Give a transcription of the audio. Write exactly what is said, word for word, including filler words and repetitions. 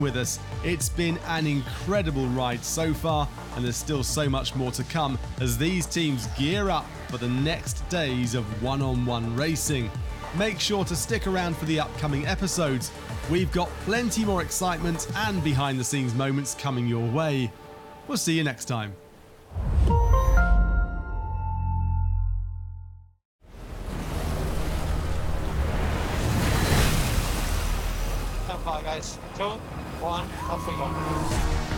with us. It's been an incredible ride so far, and there's still so much more to come as these teams gear up for the next days of one-on-one racing. Make sure to stick around for the upcoming episodes. We've got plenty more excitement and behind-the-scenes moments coming your way. We'll see you next time. Stand by, guys. Two, one, off we go.